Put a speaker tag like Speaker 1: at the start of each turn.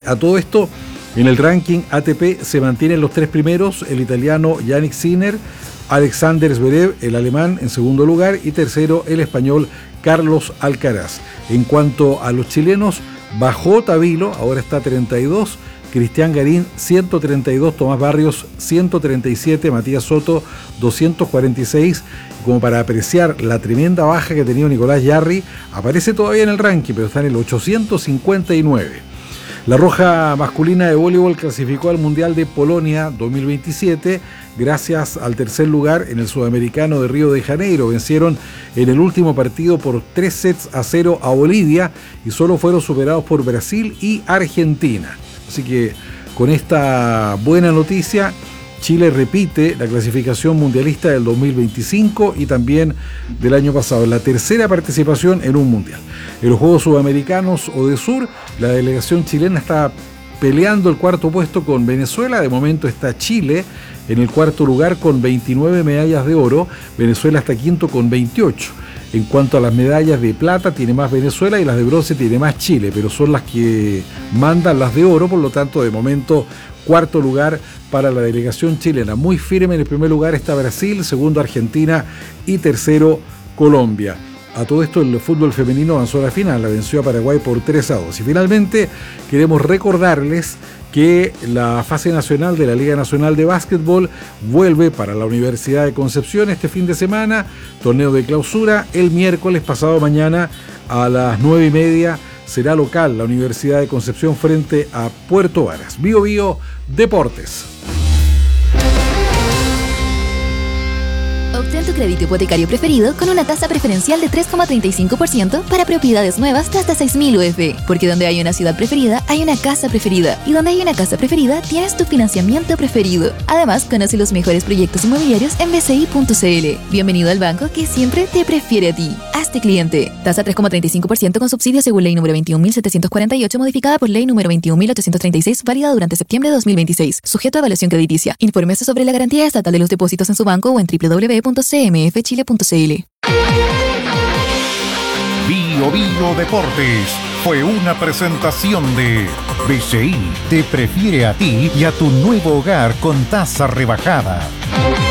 Speaker 1: A todo esto, en el ranking ATP se mantienen los tres primeros, el italiano Yannick Sinner, Alexander Zverev, el alemán, en segundo lugar, y tercero, el español Carlos Alcaraz. En cuanto a los chilenos, bajó Tabilo, ahora está 32, Cristian Garín 132, Tomás Barrios 137, Matías Soto 246. Como para apreciar la tremenda baja que ha tenido Nicolás Jarry, aparece todavía en el ranking, pero está en el 859. La Roja masculina de voleibol clasificó al Mundial de Polonia 2027 gracias al tercer lugar en el Sudamericano de Río de Janeiro. Vencieron en el último partido por 3-0 a Bolivia y solo fueron superados por Brasil y Argentina. Así que con esta buena noticia, Chile repite la clasificación mundialista del 2025 y también del año pasado, la tercera participación en un mundial. En los Juegos Sudamericanos o de Sur, la delegación chilena está peleando el cuarto puesto con Venezuela. De momento está Chile en el cuarto lugar con 29 medallas de oro, Venezuela está quinto con 28. En cuanto a las medallas de plata, tiene más Venezuela y las de bronce tiene más Chile, pero son las que mandan las de oro, por lo tanto, de momento, cuarto lugar para la delegación chilena. Muy firme en el primer lugar está Brasil, segundo Argentina y tercero Colombia. A todo esto, el fútbol femenino avanzó a la final, la venció a Paraguay por 3-2. Y finalmente, queremos recordarles que la fase nacional de la Liga Nacional de Básquetbol vuelve para la Universidad de Concepción este fin de semana, torneo de clausura, el miércoles pasado mañana a las 9:30 será local la Universidad de Concepción frente a Puerto Varas. Bio Bio Deportes.
Speaker 2: Obtén tu crédito hipotecario preferido con una tasa preferencial de 3,35% para propiedades nuevas de hasta 6.000 UF. Porque donde hay una ciudad preferida, hay una casa preferida. Y donde hay una casa preferida, tienes tu financiamiento preferido. Además, conoce los mejores proyectos inmobiliarios en bci.cl. Bienvenido al banco que siempre te prefiere a ti. Hazte cliente. Tasa 3,35% con subsidio según ley número 21.748, modificada por ley número 21.836, válida durante septiembre de 2026. Sujeto a evaluación crediticia. Infórmese sobre la garantía estatal de los depósitos en su banco o en www.cmfchile.cl.
Speaker 3: Bio Bio Deportes fue una presentación de BCI. Te prefiere a ti y a tu nuevo hogar con tasa rebajada.